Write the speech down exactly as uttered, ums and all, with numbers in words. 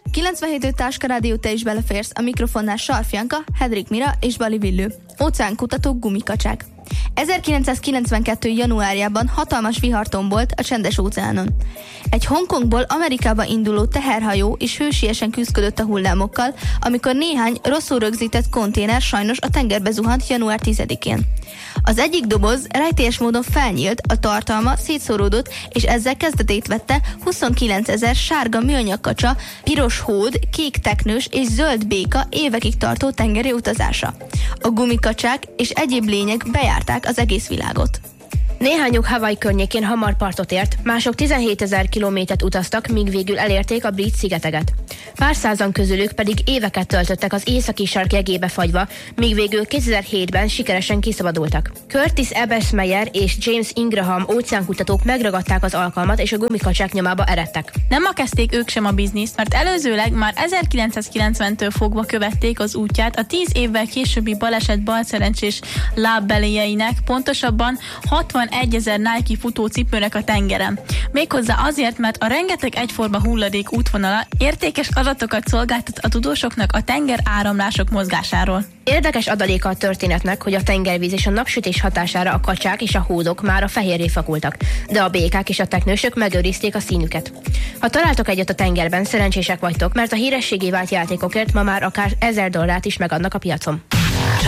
kilencvenhét Táska Rádió, te is beleférsz, a mikrofonnál Sarf Janka, Hedrik Mira és Bali Villő. Óceánkutatók, gumikacsák. ezerkilencszázkilencvenkettő. januárjában hatalmas vihar tombolt a Csendes-óceánon. Egy Hongkongból Amerikába induló teherhajó is hősiesen küzdött a hullámokkal, amikor néhány rosszul rögzített konténer sajnos a tengerbe zuhant január tizedikén. Az egyik doboz rejtélyes módon felnyílt, a tartalma szétszóródott, és ezzel kezdetét vette huszonkilencezer sárga műanyag kacsa, piros hód, kék teknős és zöld béka évekig tartó tengeri utazása. A gumikacsák és egyéb lények bejárták az egész világot. Néhányuk Hawaii környékén hamar partot ért, mások tizenhétezer kilométert utaztak, míg végül elérték a brit szigeteket. Pár százan közülük pedig éveket töltöttek az északi sark jegébe fagyva, míg végül kétezer-hétben sikeresen kiszabadultak. Curtis Ebersmeyer és James Ingraham óceánkutatók megragadták az alkalmat, és a gumikacsák nyomába eredtek. Nem ma kezdték ők sem a bizniszt, mert előzőleg már ezerkilencszázkilencventől fogva követték az útját a tíz évvel későbbi baleset balszerencsés lábbeléjeinek, pontosabban hatvanegyezer Nike futócipőnek a tengeren. Méghozzá azért, mert a rengeteg egyforma hulladék útvonala értékes adatokat szolgáltat a tudósoknak a tenger áramlások mozgásáról. Érdekes adaléka a történetnek, hogy a tengervíz és a napsütés hatására a kacsák és a hódok már a fehérré fakultak, de a békák és a teknősök megőrizték a színüket. Ha találtok egyet a tengerben, szerencsések vagytok, mert a hírességé vált játékokért ma már akár ezer dollárt is megadnak a piacon.